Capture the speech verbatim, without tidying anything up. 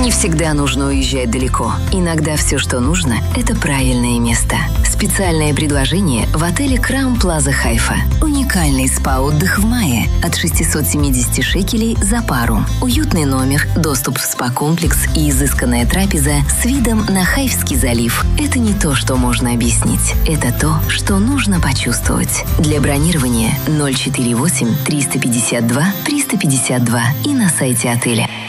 Не всегда нужно уезжать далеко. Иногда все, что нужно, это правильное место. Специальное предложение в отеле Краун Плаза Хайфа. Уникальный спа-отдых в мае от шестисот семидесяти шекелей за пару. Уютный номер, доступ в спа-комплекс и изысканная трапеза с видом на Хайфский залив. Это не то, что можно объяснить. Это то, что нужно почувствовать. Для бронирования ноль четыре восемь триста пятьдесят два триста пятьдесят два и на сайте отеля.